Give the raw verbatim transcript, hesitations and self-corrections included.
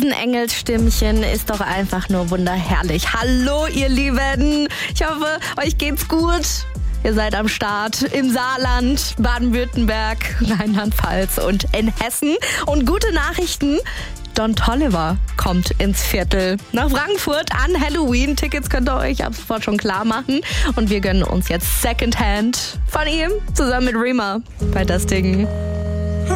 süßen Engelsstimmchen ist doch einfach nur wunderherrlich. Hallo ihr Lieben, ich hoffe, euch geht's gut. Ihr seid am Start im Saarland, Baden-Württemberg, Rheinland-Pfalz und in Hessen. Und gute Nachrichten, Don Toliver kommt ins Viertel nach Frankfurt an Halloween. Tickets könnt ihr euch ab sofort schon klar machen. Und wir gönnen uns jetzt Secondhand von ihm zusammen mit Rema bei das Ding.